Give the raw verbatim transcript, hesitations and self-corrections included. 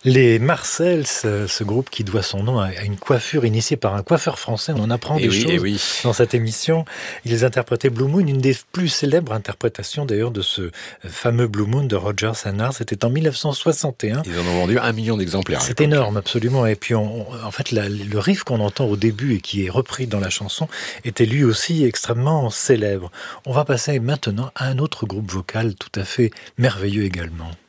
Les Marcels, ce, ce groupe qui doit son nom à, à une coiffure initiée par un coiffeur français, on en apprend et des oui, choses oui. dans cette émission. Ils interprétaient Blue Moon, une des plus célèbres interprétations d'ailleurs de ce fameux Blue Moon de Roger Sannard. C'était en mille neuf cent soixante et un. Ils en ont vendu un million d'exemplaires. C'est énorme, absolument. Et puis, on, en fait, la, le riff qu'on entend au début et qui est repris dans la chanson était lui aussi extrêmement célèbre. On va passer maintenant à un autre groupe vocal tout à fait merveilleux également.